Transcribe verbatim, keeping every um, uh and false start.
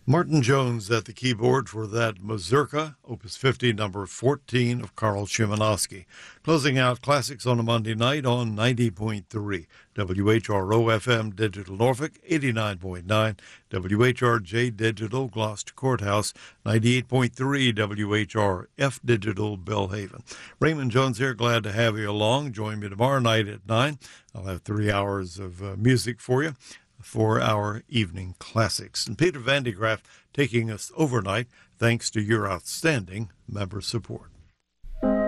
Martin Jones at the keyboard for that Mazurka, Opus fifty, number fourteen of Karl Szymanowski. Closing out Classics on a Monday night on ninety point three W H R O F M Digital Norfolk, eighty-nine point nine W H R J Digital Gloucester Courthouse, ninety-eight point three W H R F Digital Belhaven. Raymond Jones here, glad to have you along. Join me tomorrow night at nine. I'll have three hours of uh, music for you for our evening classics. And Peter Van de Graaff taking us overnight thanks to your outstanding member support.